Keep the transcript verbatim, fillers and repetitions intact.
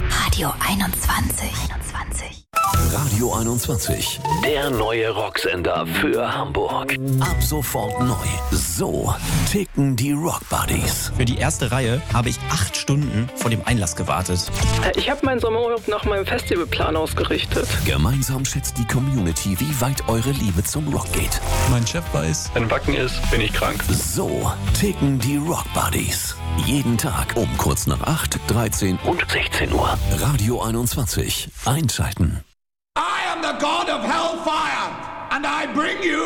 Radio einundzwanzig. einundzwanzig. Radio einundzwanzig, der neue Rocksender für Hamburg. Ab sofort neu. So ticken die Rock Buddies. Für die erste Reihe habe ich acht Stunden vor dem Einlass gewartet. Ich habe meinen Sommerurlaub nach meinem Festivalplan ausgerichtet. Gemeinsam schätzt die Community, wie weit eure Liebe zum Rock geht. Mein Chef weiß, wenn Wacken ist, bin ich krank. So ticken die Rock Buddies. Jeden Tag um kurz nach acht, dreizehn und sechzehn Uhr. Radio einundzwanzig. Einschalten. I am the god of hellfire, and I bring you